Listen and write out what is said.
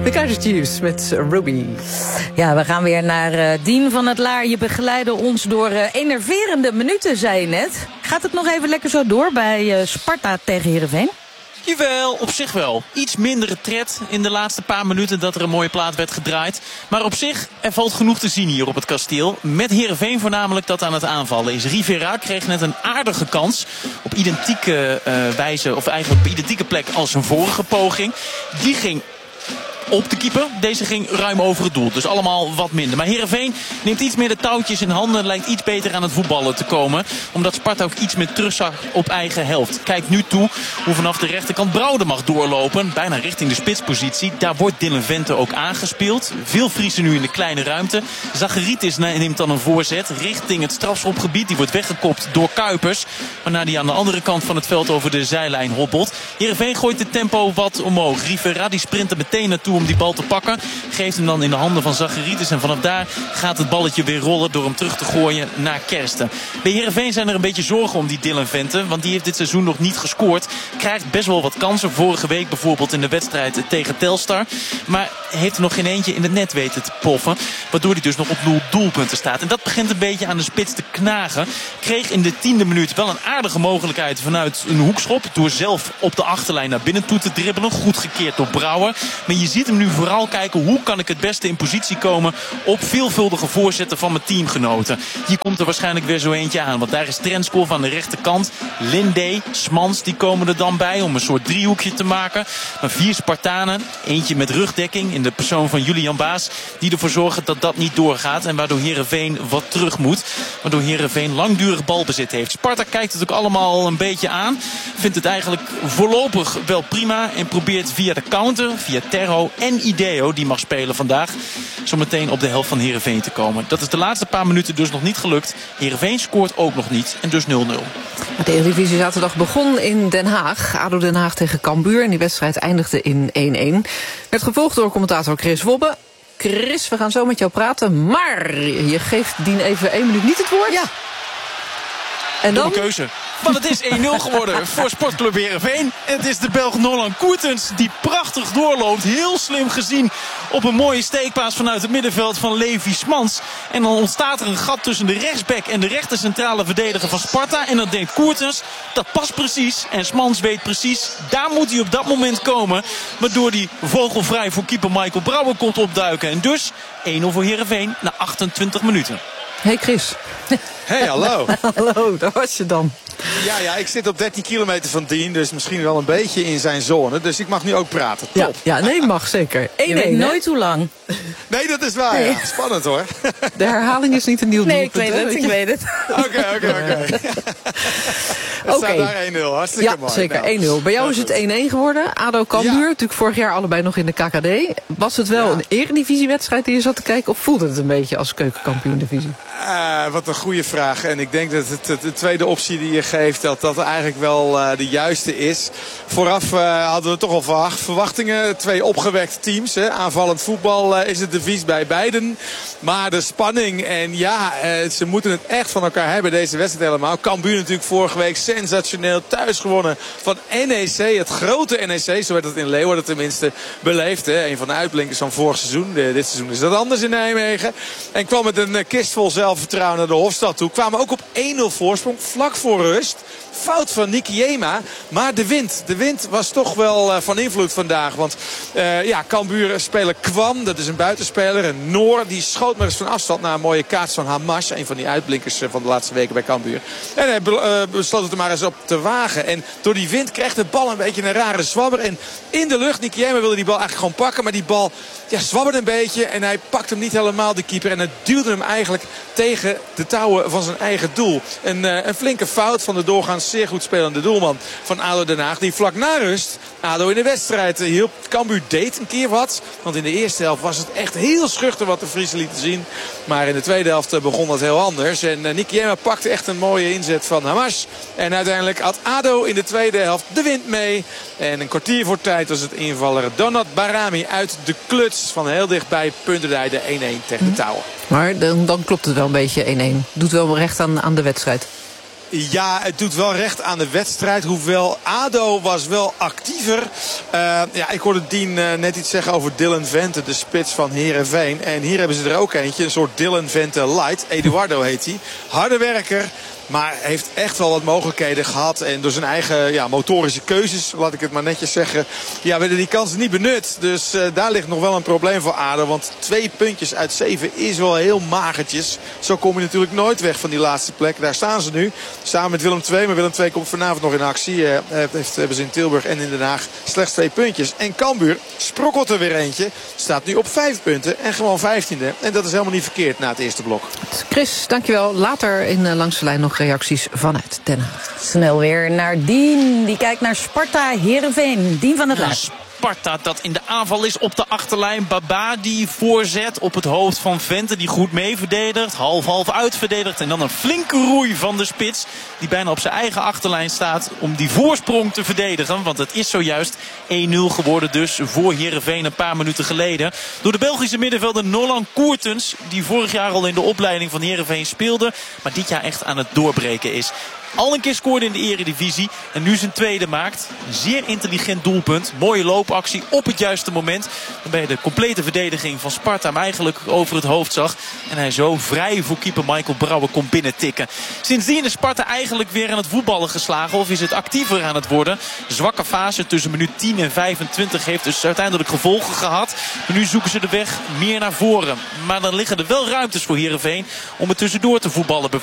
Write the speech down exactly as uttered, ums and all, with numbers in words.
De Kaizer Chiefs met Ruby. Ja, we gaan weer naar uh, Dien van het Laar. Je begeleidde ons door uh, enerverende minuten, zei je net. Gaat het nog even lekker zo door bij uh, Sparta tegen Heerenveen? Jawel, op zich wel. Iets mindere tred in de laatste paar minuten dat er een mooie plaat werd gedraaid. Maar op zich, er valt genoeg te zien hier op het kasteel. Met Heerenveen voornamelijk dat aan het aanvallen is. Rivera kreeg net een aardige kans. Op identieke uh, wijze, of eigenlijk op identieke plek als zijn vorige poging. Die ging op de keeper. Deze ging ruim over het doel. Dus allemaal wat minder. Maar Heerenveen neemt iets meer de touwtjes in handen. Lijkt iets beter aan het voetballen te komen. Omdat Sparta ook iets meer terugzag op eigen helft. Kijkt nu toe hoe vanaf de rechterkant Brouwer mag doorlopen. Bijna richting de spitspositie. Daar wordt Dylan Vente ook aangespeeld. Veel Friesen nu in de kleine ruimte. Zacharitis neemt dan een voorzet richting het strafschopgebied. Die wordt weggekopt door Kuipers. Waarna die aan de andere kant van het veld over de zijlijn hobbelt. Heerenveen gooit het tempo wat omhoog. Rivera die sprint er meteen naartoe om die bal te pakken. Geeft hem dan in de handen van Zacharitis. En vanaf daar gaat het balletje weer rollen door hem terug te gooien naar Kersten. Bij Heerenveen zijn er een beetje zorgen om die Dylan Vente. Want die heeft dit seizoen nog niet gescoord. Krijgt best wel wat kansen. Vorige week bijvoorbeeld in de wedstrijd tegen Telstar. Maar heeft er nog geen eentje in het net weten te poffen. Waardoor hij dus nog op nul doelpunten staat. En dat begint een beetje aan de spits te knagen. Kreeg in de tiende minuut wel een aardige mogelijkheid vanuit een hoekschop. Door zelf op de achterlijn naar binnen toe te dribbelen. Goed gekeerd door Brouwer. Maar je ziet hem nu vooral kijken hoe kan ik het beste in positie komen op veelvuldige voorzetten van mijn teamgenoten. Hier komt er waarschijnlijk weer zo eentje aan. Want daar is Trenskov aan de rechterkant. Lindé, Smans, die komen er dan bij om een soort driehoekje te maken. Maar vier Spartanen, eentje met rugdekking in de persoon van Julian Baas, die ervoor zorgen dat dat niet doorgaat. En waardoor Heerenveen wat terug moet. Waardoor Heerenveen langdurig balbezit heeft. Sparta kijkt het ook allemaal een beetje aan. Vindt het eigenlijk voorlopig wel prima. En probeert via de counter, via Terho en Ideo, die mag spelen vandaag, zometeen op de helft van Heerenveen te komen. Dat is de laatste paar minuten dus nog niet gelukt. Heerenveen scoort ook nog niet en dus nul nul. De Eredivisie zaterdag begon in Den Haag. A D O Den Haag tegen Cambuur. En die wedstrijd eindigde in één één. Werd gevolgd door commentator Chris Wobbe. Chris, we gaan zo met jou praten. Maar je geeft Dien even één minuut niet het woord. Ja. En dan? Domme keuze. Want het is één nul geworden voor Sportclub Heerenveen. En het is de Belg Nolan Koertens die prachtig doorloopt. Heel slim gezien op een mooie steekpaas vanuit het middenveld van Levi Smans. En dan ontstaat er een gat tussen de rechtsback en de rechter centrale verdediger van Sparta. En dan denkt Koertens, dat past precies. En Smans weet precies, daar moet hij op dat moment komen. Waardoor hij vogelvrij voor keeper Michael Brouwer komt opduiken. En dus één nul voor Heerenveen na achtentwintig minuten. Hey Chris. Hey, hallo. Hallo, daar was je dan. Ja, ja, ik zit op dertien kilometer van Dien, dus misschien wel een beetje in zijn zone. Dus ik mag nu ook praten. Top. Ja, ja, nee, mag zeker. één één, je weet hè? nooit hoe lang. Nee, dat is waar. Nee. Ja. Spannend hoor. De herhaling is niet een nieuw Nee, ik doelpunt. weet hè, het, weet ik je? weet het. Oké, oké, oké. Het Oké. staat daar één nul. Hartstikke Ja, mooi. zeker. Nou, één nul. Bij jou heel is het goed. één één geworden. A D O Cambuur, Ja. natuurlijk vorig jaar allebei nog in de K K D. Was het wel Ja. een eredivisiewedstrijd die je zat te kijken? Of voelde het een beetje als keukenkampioen-divisie? Uh, wat een goede vraag. En ik denk dat het, het, de tweede optie die je geeft, dat dat eigenlijk wel uh, de juiste is. Vooraf uh, hadden we toch al verwacht, verwachtingen. Twee opgewekte teams. Hè. Aanvallend voetbal uh, is het devies bij beiden. Maar de spanning en ja, uh, ze moeten het echt van elkaar hebben, deze wedstrijd helemaal. Cambuur natuurlijk vorige week sensationeel thuis gewonnen van N E C. Het grote N E C, zo werd het in Leeuwarden tenminste beleefd. Hè. Een van de uitblinkers van vorig seizoen. De, dit seizoen is dat anders in Nijmegen. En kwam met een uh, kist vol zelfvertrouwen naar de Hofstad toe. Kwamen ook op één nul voorsprong, vlak voor rust. Fout van Nikiema, maar de wind. De wind was toch wel uh, van invloed vandaag. Want uh, ja, Cambuur speler Kwam, dat is een buitenspeler. En Noor, die schoot maar eens van afstand naar een mooie kaats van Hamas. Een van die uitblinkers uh, van de laatste weken bij Cambuur. En hij be- uh, besloot het er maar eens op te wagen. En door die wind kreeg de bal een beetje een rare zwabber. En in de lucht, Nikiema wilde die bal eigenlijk gewoon pakken. Maar die bal ja, zwabberde een beetje. En hij pakte hem niet helemaal, de keeper. En het duwde hem eigenlijk tegen de touwen van zijn eigen doel. Een, uh, een flinke fout van de doorgaans zeer goed spelende doelman van A D O Den Haag. Die vlak na rust A D O in de wedstrijd hielp. Cambuur deed een keer wat. Want in de eerste helft was het echt heel schuchter wat de Friesen lieten zien. Maar in de tweede helft begon dat heel anders. En uh, Nikiema pakte echt een mooie inzet van Hamas. En uiteindelijk had A D O in de tweede helft de wind mee. En een kwartier voor tijd was het invaller Donat Barami uit de kluts van heel dichtbij Puntendij de één één tegen de touwen. Maar dan, dan klopt het wel een beetje één één. Doet wel recht aan, aan de wedstrijd. Ja, het doet wel recht aan de wedstrijd. Hoewel ADO was wel actiever. Uh, ja, ik hoorde Dien uh, net iets zeggen over Dylan Vente, de spits van Heerenveen. En hier hebben ze er ook eentje, een soort Dylan Vente light. Eduardo heet hij. Harde werker. Maar heeft echt wel wat mogelijkheden gehad. En door zijn eigen ja, motorische keuzes, laat ik het maar netjes zeggen, ja, werden die kansen niet benut. Dus uh, daar ligt nog wel een probleem voor ADO. Want twee puntjes uit zeven is wel heel magertjes. Zo kom je natuurlijk nooit weg van die laatste plek. Daar staan ze nu. Samen met Willem twee. Maar Willem twee komt vanavond nog in actie. Uh, heeft, hebben ze in Tilburg en in Den Haag slechts twee puntjes. En Cambuur sprokkelt er weer eentje. Staat nu op vijf punten en gewoon vijftiende. En dat is helemaal niet verkeerd na het eerste blok. Chris, dankjewel. Later in uh, Langs de Lijn nog reacties vanuit Den Haag. Snel weer naar Dien. Die kijkt naar Sparta Heerenveen. Dien van het Laar. Sparta dat in de aanval is op de achterlijn. Baba die voorzet op het hoofd van Vente. Die goed mee verdedigt. Half-half uitverdedigt. En dan een flinke roei van de spits. Die bijna op zijn eigen achterlijn staat om die voorsprong te verdedigen. Want het is zojuist één nul geworden dus voor Heerenveen een paar minuten geleden. Door de Belgische middenvelder Nolan Koertens. Die vorig jaar al in de opleiding van Heerenveen speelde. Maar dit jaar echt aan het doorbreken is. Al een keer scoorde in de eredivisie. En nu zijn tweede maakt. Een zeer intelligent doelpunt. Mooie loopactie op het juiste moment. Waarbij de complete verdediging van Sparta hem eigenlijk over het hoofd zag. En hij zo vrij voor keeper Michael Brouwer kon binnentikken. Sindsdien is Sparta eigenlijk weer aan het voetballen geslagen. Of is het actiever aan het worden. Zwakke fase tussen minuut tien en vijfentwintig heeft dus uiteindelijk gevolgen gehad. Maar nu zoeken ze de weg meer naar voren. Maar dan liggen er wel ruimtes voor Heerenveen om er tussendoor te voetballen.